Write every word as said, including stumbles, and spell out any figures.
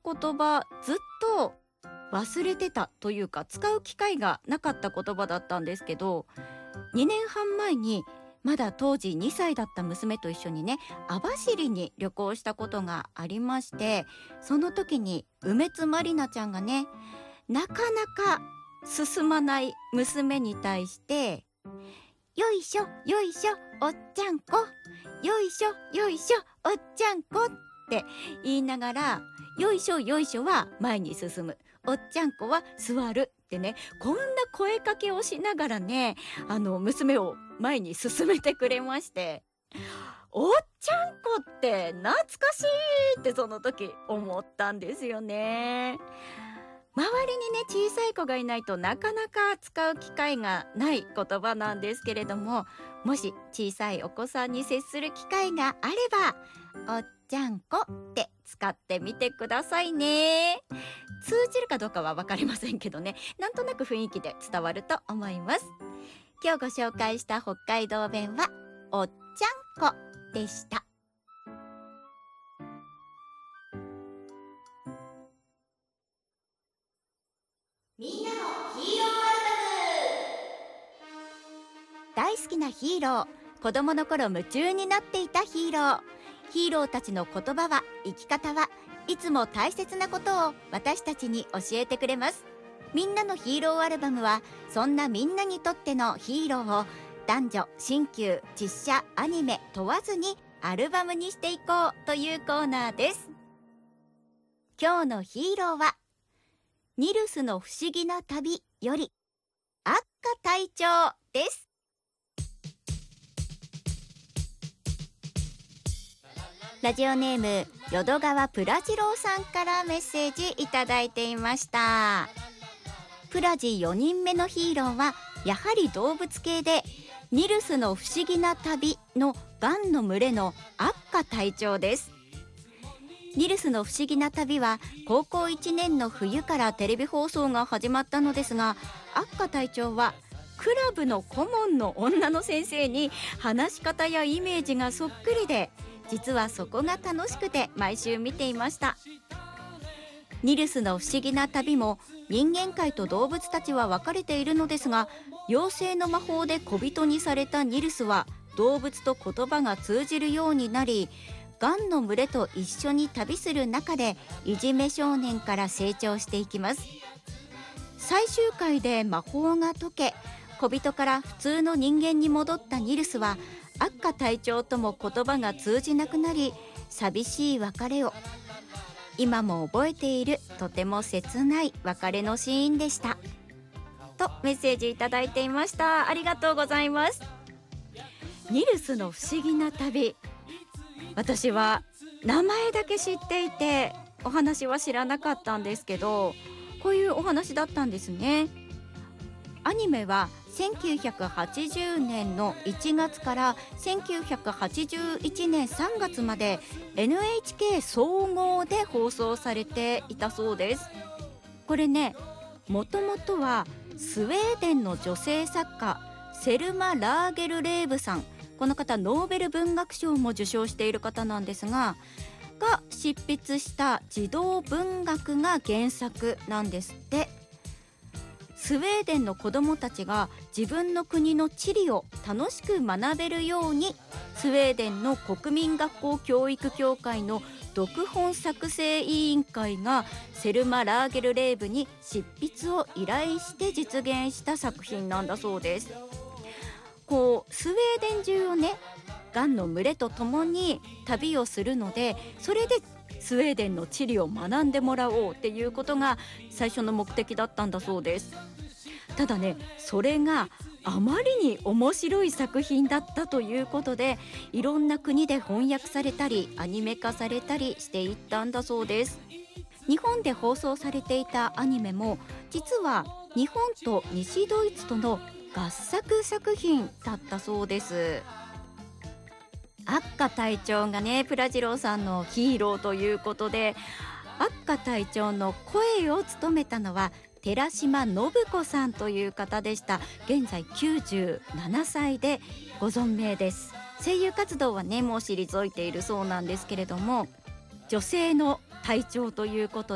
言葉ずっと忘れてたというか、使う機会がなかった言葉だったんですけど、にねんはん前にまだ当時にさいだった娘と一緒にね、網走に旅行したことがありまして、その時に梅津まりなちゃんがね、なかなか進まない娘に対して、よいしょよいしょおっちゃんこ、よいしょよいしょおっちゃんこって言いながら、よいしょよいしょは前に進む、おっちゃんこは座るってね、こんな声かけをしながらね、あの娘を前に進めてくれまして、おっちゃんこって懐かしいってその時思ったんですよね。周りにね、小さい子がいないとなかなか使う機会がない言葉なんですけれども、もし小さいお子さんに接する機会があれば、おっちゃんこって使ってみてくださいね。通じるかどうかは分かりませんけどね、なんとなく雰囲気で伝わると思います。今日ご紹介した北海道弁はおっちゃんこでした。みんなのヒーローアルバム。大好きなヒーロー、子供の頃夢中になっていたヒーロー。ヒーローたちの言葉は、生き方はいつも大切なことを私たちに教えてくれます。みんなのヒーローアルバムは、そんなみんなにとってのヒーローを男女、新旧、実写、アニメ問わずにアルバムにしていこうというコーナーです。今日のヒーローは、ニルスの不思議な旅よりアッカ隊長です。ラジオネーム淀川プラジローさんからメッセージいただいていました。プラジよにんめのヒーローはやはり動物系で、ニルスの不思議な旅のガンの群れのアッカ隊長です。ニルスの不思議な旅は高校いちねんの冬からテレビ放送が始まったのですが、アッカ隊長はクラブの顧問の女の先生に話し方やイメージがそっくりで、実はそこが楽しくて毎週見ていました。ニルスの不思議な旅も人間界と動物たちは分かれているのですが、妖精の魔法で小人にされたニルスは動物と言葉が通じるようになり、ガンの群れと一緒に旅する中でいじめ少年から成長していきます。最終回で魔法が解け、小人から普通の人間に戻ったニルスはアッカ隊長とも言葉が通じなくなり、寂しい別れを今も覚えている、とても切ない別れのシーンでしたとメッセージいただいていました。ありがとうございます。ニルスの不思議な旅、私は名前だけ知っていてお話は知らなかったんですけど、こういうお話だったんですね。アニメはせんきゅうひゃくはちじゅうねんのいちがつからせんきゅうひゃくはちじゅういちねんさんがつまで エヌエイチケー 総合で放送されていたそうです。これね、もともとはスウェーデンの女性作家セルマ・ラーゲルレーブさん、この方ノーベル文学賞も受賞している方なんですが、が執筆した児童文学が原作なんですって。スウェーデンの子どもたちが自分の国の地理を楽しく学べるように、スウェーデンの国民学校教育協会の読本作成委員会がセルマ・ラーゲルレーブに執筆を依頼して実現した作品なんだそうです。こうスウェーデン中をね、ガンの群れと共に旅をするので、それでスウェーデンの地理を学んでもらおうっていうことが最初の目的だったんだそうです。ただね、それがあまりに面白い作品だったということで、いろんな国で翻訳されたりアニメ化されたりしていったんだそうです。日本で放送されていたアニメも実は日本と西ドイツとの合作作品だったそうです。アッカ隊長がね、プラジローさんのヒーローということで、アッカ隊長の声を務めたのは寺島信子さんという方でした。現在きゅうじゅうななさいでご存命です。声優活動はね、もう退いているそうなんですけれども、女性の隊長ということ